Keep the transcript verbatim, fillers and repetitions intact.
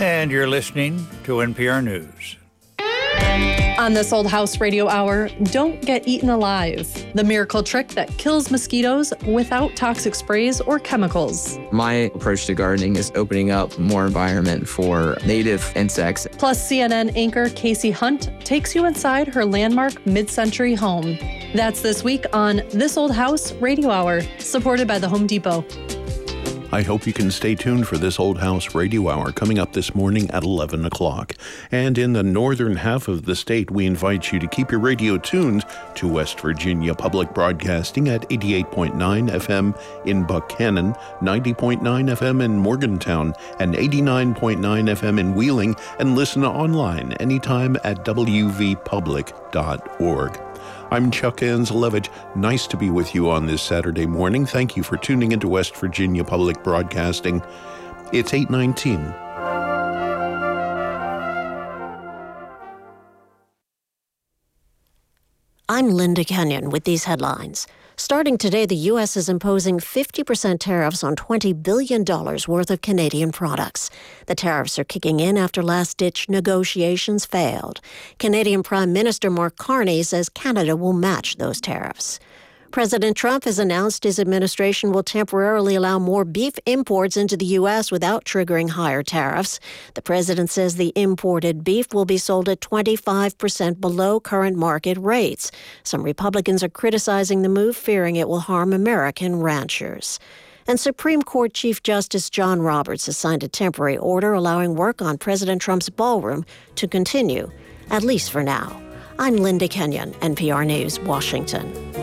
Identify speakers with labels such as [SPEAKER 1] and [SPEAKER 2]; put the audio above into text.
[SPEAKER 1] And you're listening to N P R News.
[SPEAKER 2] On this Old House Radio Hour, don't get eaten alive. The miracle trick that kills mosquitoes without toxic sprays or chemicals.
[SPEAKER 3] My approach to gardening is opening up more environment for native insects.
[SPEAKER 2] Plus, C N N anchor Casey Hunt takes you inside her landmark mid-century home. That's this week on This Old House Radio Hour, supported by the Home Depot.
[SPEAKER 4] I hope you can stay tuned for This Old House Radio Hour coming up this morning at eleven o'clock. And in the northern half of the state, we invite you to keep your radio tuned to West Virginia Public Broadcasting at eighty-eight point nine F M in Buchanan, ninety point nine F M in Morgantown, and eighty-nine point nine F M in Wheeling, and listen online anytime at w v public dot org. I'm Chuck Anzelevich. Nice to be with you on this Saturday morning. Thank you for tuning into West Virginia Public Broadcasting. It's eight nineteen.
[SPEAKER 5] I'm Linda Kenyon with these headlines. Starting today, the U S is imposing fifty percent tariffs on twenty billion dollars worth of Canadian products. The tariffs are kicking in after last-ditch negotiations failed. Canadian Prime Minister Mark Carney says Canada will match those tariffs. President Trump has announced his administration will temporarily allow more beef imports into the U S without triggering higher tariffs. The president says the imported beef will be sold at twenty-five percent below current market rates. Some Republicans are criticizing the move, fearing it will harm American ranchers. And Supreme Court Chief Justice John Roberts has signed a temporary order allowing work on President Trump's ballroom to continue, at least for now. I'm Linda Kenyon, N P R News, Washington.